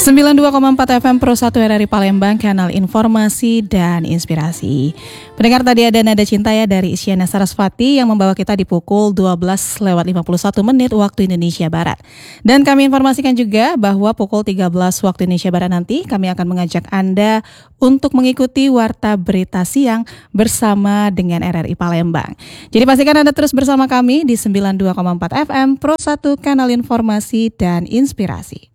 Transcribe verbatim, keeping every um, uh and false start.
sembilan puluh dua koma empat F M Pro satu R R I Palembang, kanal informasi dan inspirasi. Pendengar, tadi ada Nada Cinta ya dari Isyana Sarasvati yang membawa kita di pukul dua belas lewat lima puluh satu menit waktu Indonesia Barat. Dan kami informasikan juga bahwa pukul tiga belas waktu Indonesia Barat nanti kami akan mengajak Anda untuk mengikuti Warta Berita Siang bersama dengan R R I Palembang. Jadi pastikan Anda terus bersama kami di sembilan puluh dua koma empat F M Pro satu, kanal informasi dan inspirasi.